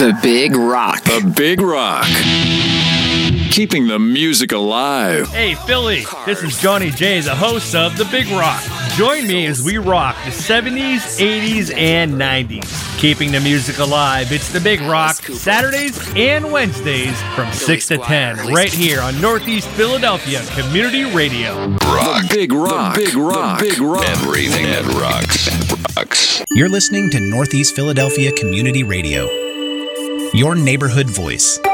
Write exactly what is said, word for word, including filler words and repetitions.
The Big Rock. The Big Rock. Keeping the music alive. Hey, Philly, this is Johnny J, the host of The Big Rock. Join me as we rock the seventies, eighties, and nineties. Keeping the music alive, it's The Big Rock, Saturdays and Wednesdays from six to ten, right here on Northeast Philadelphia Community Radio. Rock. The Big Rock. The Big Rock. The Big Rock. Everything that rocks. Rocks. You're listening to Northeast Philadelphia Community Radio, your neighborhood voice.